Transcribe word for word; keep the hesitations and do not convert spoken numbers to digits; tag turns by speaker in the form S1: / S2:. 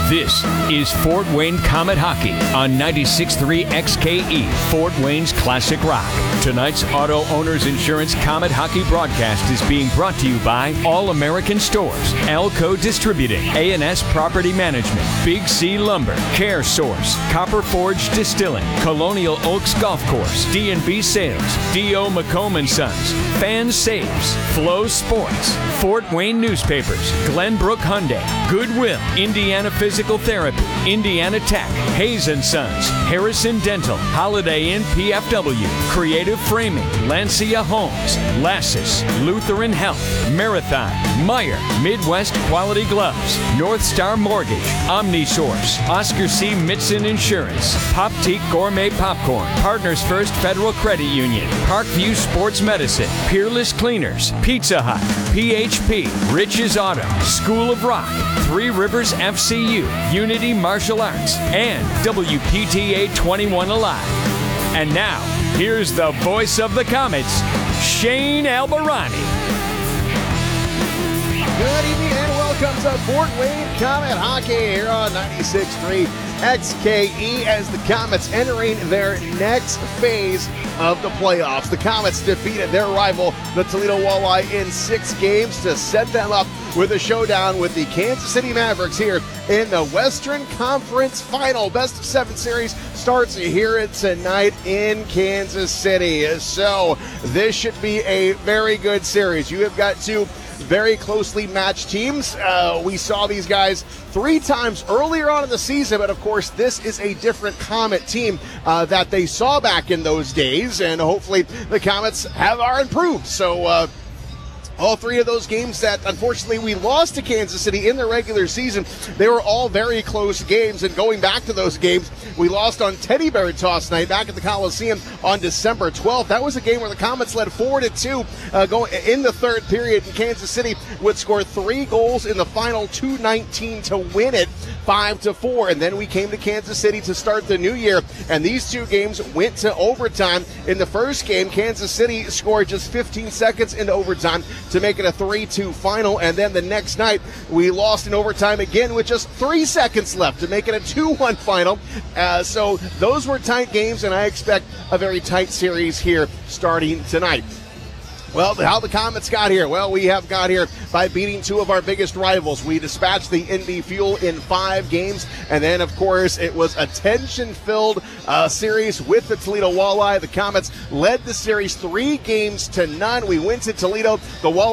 S1: This is Fort Wayne Comet Hockey on ninety-six point three X K E, Fort Wayne's Classic Rock. Tonight's Auto Owners Insurance Comet Hockey broadcast is being brought to you by All American Stores, Alco Distributing, A and S Property Management, Big C Lumber, Care Source, Copper Forge Distilling, Colonial Oaks Golf Course, D and B Sales, D O McComb and Sons, Fan Saves, Flow Sports, Fort Wayne Newspapers, Glenbrook Hyundai, Goodwill, Indiana Physical Therapy, Indiana Tech, Hayes and Sons, Harrison Dental, Holiday Inn P F W, Creative Framing, Lancia Homes, Lassus, Lutheran Health, Marathon, Meyer, Midwest Quality Gloves, North Star Mortgage, OmniSource, Oscar C. Mitson Insurance, Poptique Gourmet Popcorn, Partners First Federal Credit Union, Parkview Sports Medicine, Peerless Cleaners, Pizza Hut, P H P, Rich's Auto, School of Rock, Three Rivers F C U, Unity Martial Arts, and W P T A twenty-one Alive. And now, here's the voice of the Comets, Shane Albarani.
S2: Good evening and welcome to Fort Wayne Comet Hockey here on ninety-six point three X K E as the Comets entering their next phase of the playoffs. The Comets defeated their rival, the Toledo Walleye, in six games to set them up with a showdown with the Kansas City Mavericks here in the Western Conference Final. Best of seven series starts here tonight in Kansas City. So this should be a very good series. You have got two very closely matched teams. Uh, we saw these guys three times earlier on in the season, but of course this is a different Comet team uh, that they saw back in those days, and hopefully the Comets have are improved. So uh, all three of those games that unfortunately we lost to Kansas City in the regular season, they were all very close games. And going back to those games, we lost on Teddy Bear Toss Night back at the Coliseum on December twelfth. That was a game where the Comets led four to two uh, going in the third period, and Kansas City would score three goals in the final two nineteen to win it five to four. And then we came to Kansas City to start the new year, and these two games went to overtime. In the first game, Kansas City scored just fifteen seconds into overtime to make it a three two final, and then the next night we lost in overtime again with just three seconds left to make it a two one final. Uh, so those were tight games, and I expect a very tight series here starting tonight. Well, how the Comets got here? Well, we have got here by beating two of our biggest rivals. We dispatched the Indy Fuel in five games, and then, of course, it was a tension-filled uh, series with the Toledo Walleye. The Comets led the series three games to none. We went to Toledo. The Walleye